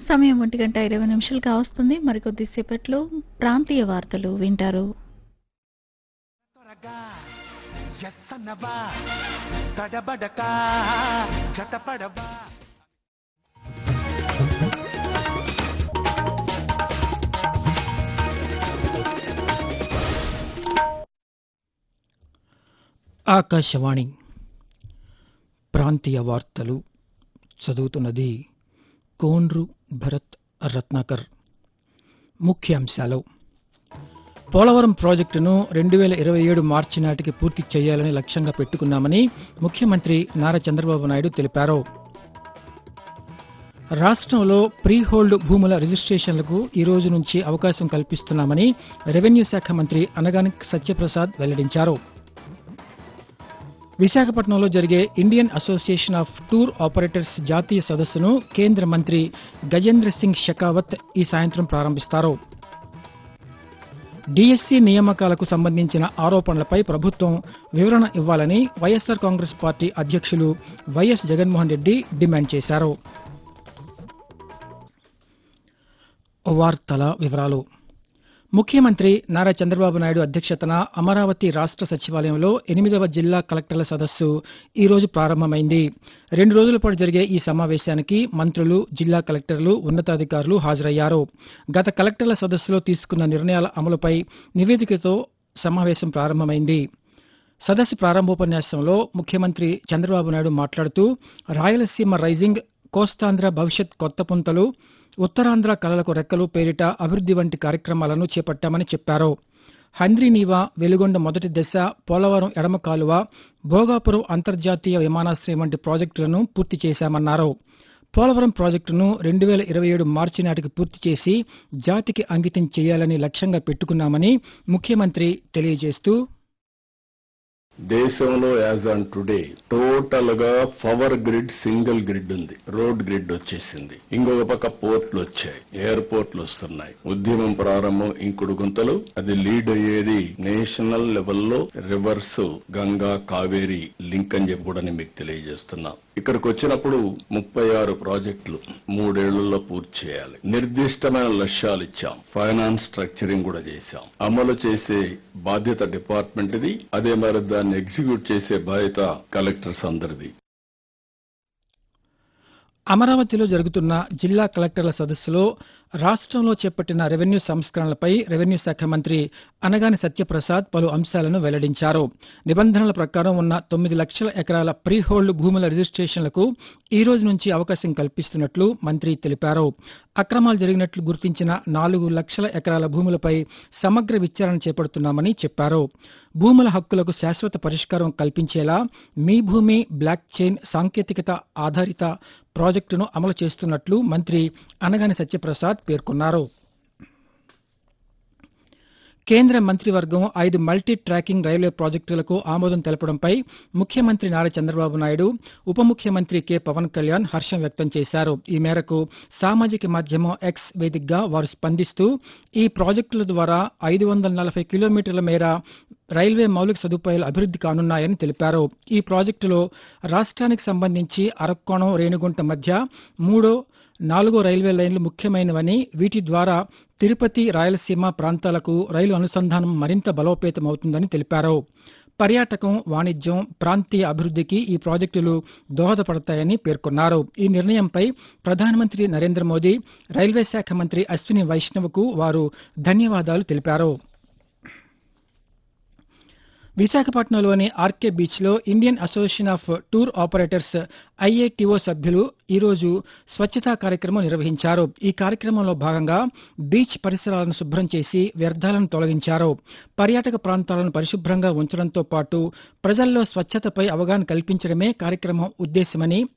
సమయం 1:20 కావస్తుంది. మరికొద్దిసేపట్లో ప్రాంతీయ వార్తలు వింటారు. త్వరగా ఎస్సన్నవా తడబడక జతపడవా. ఆకాశవాణి ప్రాంతీయ వార్తలు చదువుతున్నది కోండ్రు భరత్ రత్నాకర్. ముఖ్యాంశాలు: పోలవరం ప్రాజెక్టును 2027 మార్చి నాటికి పూర్తి చేయాలని లక్ష్యంగా పెట్టుకున్నామని ముఖ్యమంత్రి నారా చంద్రబాబు నాయుడు తెలిపారు. రాష్ట్రంలో ప్రీహోల్డ్ భూముల రిజిస్ట్రేషన్లకు ఈ రోజు నుంచి అవకాశం కల్పిస్తున్నామని రెవెన్యూ శాఖ మంత్రి అనగాని సత్యప్రసాద్ వెల్లడించారు. విశాఖపట్నంలో జరిగే Indian association of tour operators జాతీయ సదస్సును కేంద్ర మంత్రి గజేంద్ర సింగ్ షెకావత్ ఈ సాయంత్రం ప్రారంభిస్తారు. డిఎస్సి నియామకాలకు సంబంధించిన ఆరోపణలపై ప్రభుత్వం వివరణ ఇవ్వాలని వైఎస్సార్ కాంగ్రెస్ పార్టీ అధ్యక్షులు వైఎస్ జగన్మోహన్ రెడ్డి డిమాండ్ చేశారు. వార్తల వివరాలు. ముఖ్యమంత్రి నారా చంద్రబాబు నాయుడు అధ్యక్షతన అమరావతి రాష్ట్ర సచివాలయంలో 8వ జిల్లా కలెక్టర్ల సదస్సు ఈ రోజు ప్రారంభమైంది. 2 రోజుల పాటు జరిగే ఈ సమావేశానికి మంత్రులు, జిల్లా కలెక్టర్లు, ఉన్నతాధికారులు హాజరయ్యారు. గత కలెక్టర్ల సదస్సులో తీసుకున్న నిర్ణయాల అమలుపై నివేదికతో సమావేశం ప్రారంభమైంది. సదస్సు ప్రారంభోపన్యాసంలో ముఖ్యమంత్రి చంద్రబాబు నాయుడు మాట్లాడుతూ రాయలసీమ రైజింగ్, కోస్తాంధ్ర భవిష్యత్ కొత్త పుంతలు, ఉత్తరాంధ్ర కళలకు రెక్కలు పేరిట అభివృద్ధి వంటి కార్యక్రమాలను చేపట్టామని చెప్పారు. హంద్రీనీవా, వెలుగొండ మొదటి దశ, పోలవరం ఎడమ కాలువ, భోగాపురం అంతర్జాతీయ విమానాశ్రయం వంటి ప్రాజెక్టులను పూర్తి చేశామన్నారు. పోలవరం ప్రాజెక్టును 2027 మార్చి నాటికి పూర్తి చేసి జాతికి అంకితం చేయాలని లక్ష్యంగా పెట్టుకున్నామని ముఖ్యమంత్రి తెలియజేస్తూ, దేశంలో యాజ్ ఆన్ టుడే టోటల్ గా పవర్ గ్రిడ్ సింగిల్ గ్రిడ్ ఉంది. రోడ్ గ్రిడ్ వచ్చేసింది. ఇంకొక పక్క పోర్ట్లు వచ్చాయి, ఎయిర్పోర్ట్లు వస్తున్నాయి. ఉద్యమం ప్రారంభం ఇంకుడు గుంతలు, అది లీడ్ అయ్యేది నేషనల్ లెవెల్లో రివర్స్ గంగా కావేరీ లింక్ అని చెప్పి కూడా మీకు తెలియజేస్తున్నా. ఇక్కడికి వచ్చినప్పుడు 36 ప్రాజెక్టులు 3 ఏళ్లలో పూర్తి చేయాలి. నిర్దిష్టమైన లక్ష్యాలు ఇచ్చాం. ఫైనాన్స్ స్ట్రక్చరింగ్ కూడా చేశాం. అమలు చేసే బాధ్యత డిపార్ట్మెంట్ ది, అదే మరి దాన్ని ఎగ్జిక్యూట్ చేసే బాధ్యత కలెక్టర్స్ అందరిది. అమరావతిలో జరుగుతున్న జిల్లా కలెక్టర్ల సదస్సులో రాష్ట్రంలో చేపట్టిన రెవెన్యూ సంస్కరణలపై రెవెన్యూ శాఖ మంత్రి అనగాని సత్యప్రసాద్ పలు అంశాలను వెల్లడించారు. నిబంధనల ప్రకారం ఉన్న 9 లక్షల ఎకరాల ప్రీహోల్డ్ భూముల రిజిస్ట్రేషన్లకు ఈ రోజు నుంచి అవకాశం కల్పిస్తున్నట్లు మంత్రి తెలిపారు. అక్రమాలు జరిగినట్లు గుర్తించిన 4 లక్షల ఎకరాల భూములపై సమగ్ర విచారణ చేపడుతున్నామని చెప్పారు. భూముల హక్కులకు శాశ్వత పరిష్కారం కల్పించేలా మీ భూమి బ్లాక్ చైన్ సాంకేతికత ఆధారిత ప్రాజెక్టును అమలు చేస్తున్నట్లు మంత్రి అనగాని సత్యప్రసాద్ పేర్కొన్నారు. కేంద్ర మంత్రివర్గం 5 మల్టీ ట్రాకింగ్ రైల్వే ప్రాజెక్టులకు ఆమోదం తెలపడంపై ముఖ్యమంత్రి నారా చంద్రబాబు నాయుడు, ఉప ముఖ్యమంత్రి కె పవన్ కళ్యాణ్ హర్షం వ్యక్తం చేశారు. ఈ మేరకు సామాజిక మాధ్యమం ఎక్స్ వేదికగా వారు స్పందిస్తూ ఈ ప్రాజెక్టుల ద్వారా 540 కిలోమీటర్ల మేర రైల్వే మౌలిక సదుపాయాలు అభివృద్ధి కానున్నాయని తెలిపారు. ఈ ప్రాజెక్టులో రాష్ట్రానికి సంబంధించి అరక్కోణం, రేణిగుంట మధ్య 3, 4 రైల్వే లైన్లు ముఖ్యమైనవని, వీటి ద్వారా తిరుపతి, రాయలసీమ ప్రాంతాలకు రైలు అనుసంధానం మరింత బలోపేతమవుతుందని తెలిపారు. పర్యాటకం, వాణిజ్యం, ప్రాంతీయ అభివృద్ధికి ఈ ప్రాజెక్టులు దోహదపడతాయని పేర్కొన్నారు. ఈ నిర్ణయంపై ప్రధానమంత్రి నరేంద్ర మోదీ, రైల్వే శాఖ మంత్రి అశ్విని వైష్ణవ్కు వారు ధన్యవాదాలు తెలిపారు. విశాఖపట్నంలోని ఆర్కే బీచ్లో Indian association of tour operators IATO సభ్యులు ఈరోజు స్వచ్ఛతా కార్యక్రమం నిర్వహించారు. ఈ కార్యక్రమంలో భాగంగా బీచ్ పరిసరాలను శుభ్రం చేసి వ్యర్థాలను తొలగించారు. పర్యాటక ప్రాంతాలను పరిశుభ్రంగా ఉంచడంతో పాటు ప్రజల్లో స్వచ్ఛతపై అవగాహన కల్పించడమే కార్యక్రమం ఉద్దేశమని